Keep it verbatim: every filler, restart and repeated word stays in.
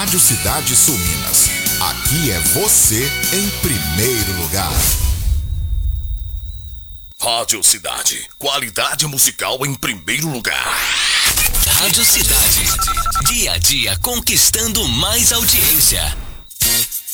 Rádio Cidade Sul Minas. Aqui é você em primeiro lugar. Rádio Cidade. Qualidade musical em primeiro lugar. Rádio Cidade. Dia a dia conquistando mais audiência.